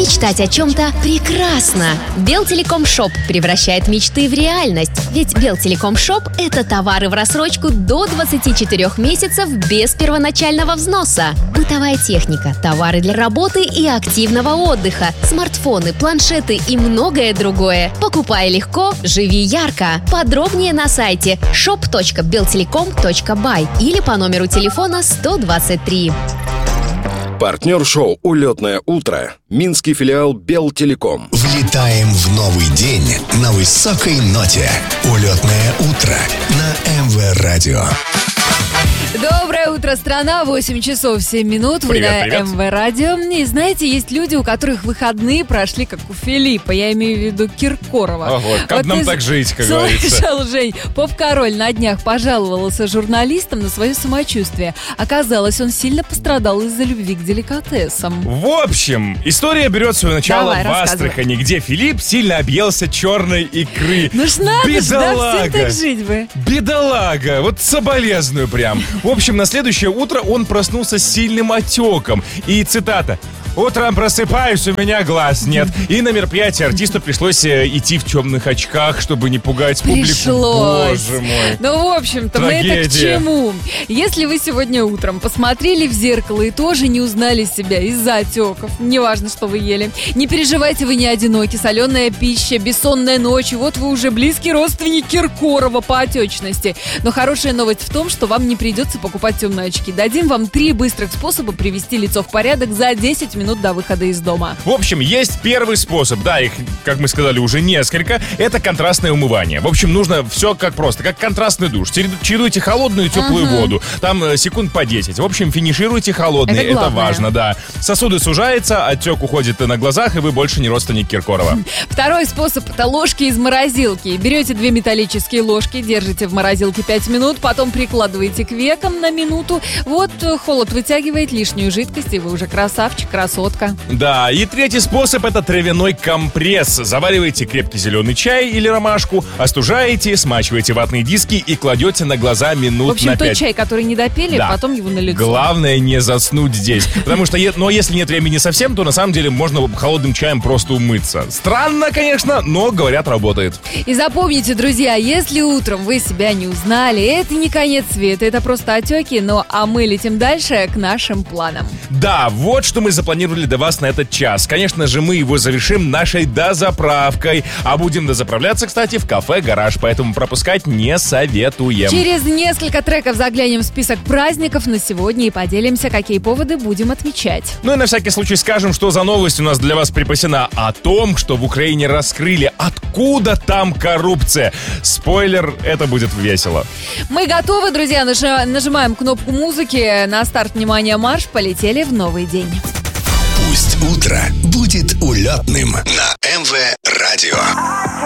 Мечтать о чем-то прекрасно. Белтелеком Шоп превращает мечты в реальность. Ведь Белтелеком Шоп – это товары в рассрочку до 24 месяцев без первоначального взноса. Бытовая техника, товары для работы и активного отдыха, смартфоны, планшеты и многое другое. Покупай легко, живи ярко. Подробнее на сайте shop.beltelecom.by или по номеру телефона 123. Партнер шоу «Улетное утро» – минский филиал Белтелеком. Влетаем в новый день на высокой ноте. «Улетное утро» на МВ Радио. Доброе утро, страна. 8 часов 7 минут. Вы на МВ Радио. И знаете, есть люди, у которых выходные прошли как у Филиппа. Я имею в виду Киркорова. Ого, как нам так жить, как говорится. Слышал, Жень, поп-король на днях пожаловался журналистам на свое самочувствие. Оказалось, он сильно пострадал из-за любви к деликатесам. В общем, история берет свое начало в Астрахани, где Филипп сильно объелся черной икры. Ну ж надо, Бедолага. всем так жить бы. Бедолага, вот соболезную прям. В общем, на следующее утро он проснулся с сильным отеком. И цитата: «Утром просыпаюсь, у меня глаз нет». И на мероприятие артисту пришлось идти в темных очках, чтобы не пугать публику. Боже мой. Ну, в общем-то, мы это к чему? Если вы сегодня утром посмотрели в зеркало и тоже не узнали себя из-за отеков, неважно, что вы ели, не переживайте, вы не одиноки. Соленая пища, бессонная ночь, вот вы уже близкий родственник Киркорова по отечности. Но хорошая новость в том, что вам не придется покупать темные очки. Дадим вам 3 быстрых способа привести лицо в порядок за 10 минут до выхода из дома. В общем, есть первый способ, да, их, как мы сказали, уже несколько. Это контрастное умывание. В общем, нужно все как просто, как контрастный душ. Чередуйте холодную и теплую воду. Там секунд по 10. В общем, финишируйте холодный, это важно, да. Сосуды сужаются, отек уходит на глазах, и вы больше не родственник Киркорова. Второй способ – это ложки из морозилки. Берете 2 металлические ложки, держите в морозилке 5 минут, потом прикладываете к векам на минуту. Вот холод вытягивает лишнюю жидкость, и вы уже красавчик, красотка. Да, и третий способ – это травяной компресс. Завариваете крепкий зеленый чай или ромашку, остужаете, смачиваете ватные диски и кладете на глаза минут в общем, на 5. тот чай, который не допили, да. Потом его на лицо. Главное не заснуть здесь. Потому что, если нет времени совсем, то на самом деле можно холодным чаем просто умыться. Странно, конечно, но, говорят, работает. И запомните, друзья, если утром вы себя не узнали, это не конец света, это просто отеки, а мы летим дальше к нашим планам. Да, вот что мы запланировали для вас на этот час. Конечно же, мы его завершим нашей дозаправкой. А будем дозаправляться, кстати, в кафе «Гараж», поэтому пропускать не советуем. Через несколько треков заглянем в список праздников на сегодня и поделимся, какие поводы будем отмечать. Ну и на всякий случай скажем, что за новость у нас для вас припасена о том, что в Украине раскрыли, откуда там коррупция. Спойлер, это будет весело. Мы готовы, друзья, нажимаем кнопку музыки. На старт, внимание, марш, полетели в новый день. Пусть утро будет улетным на МВ Радио.